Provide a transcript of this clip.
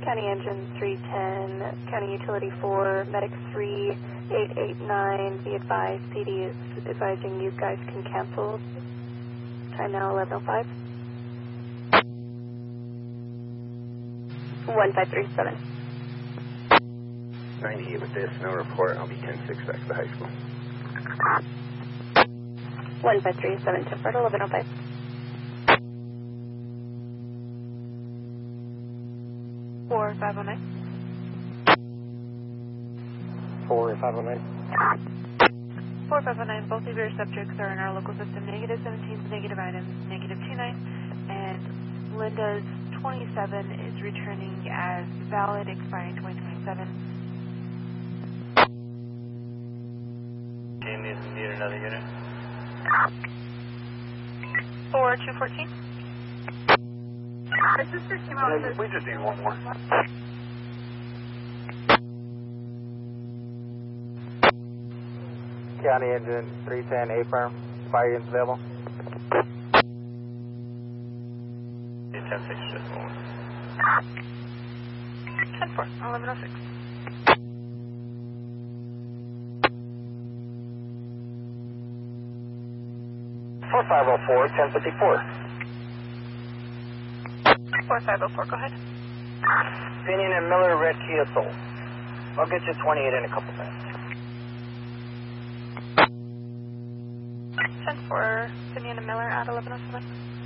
County Engine 310, County Utility 4, Medic 3889, be advised, PD is advising you guys can cancel. Time now 11:05. 1537. 98 with this, no report. I'll be 10-6 back to the high school. 1537, Tempered 11:05. 4509. 4509. 4509, both of your subjects are in our local system, negative 17, negative items, negative 29, and Linda's 27 is returning as valid, expiring 2027. Do you need another unit? 4214. We just need one more. County Engine 310, A-firm. Fire units available. 10-6, just one more. 10-4, 1106. 4504, 1054. 4504, go ahead. Pinion and Miller, Red Kia Soul. I'll get you 28 in a couple minutes. 10-4, Pinion and Miller at 1107.